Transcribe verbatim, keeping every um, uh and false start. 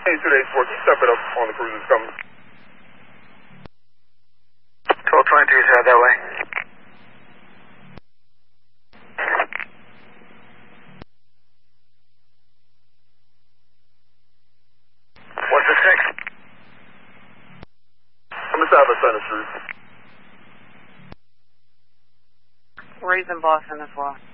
two days four, can you step it up on the cruisers coming? twelve twenty-two is head that way. What's the six? I'm inside of Center Street. Raising Boston as well.